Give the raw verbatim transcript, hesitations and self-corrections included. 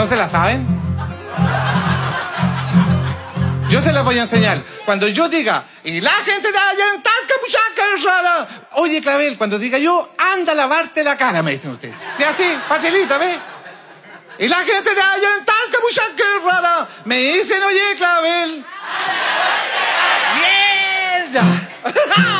¿No se la saben? Yo se las voy a enseñar. Cuando yo diga, y la gente de allá en Talca, muchacha, es rara. Oye, Clavel, cuando diga yo, anda a lavarte la cara, me dicen ustedes. Y así, facilita, ¿ves? Y la gente de allá en Talca, muchacha, es rara. Me dicen, oye, Clavel. ¡Bien! Ya.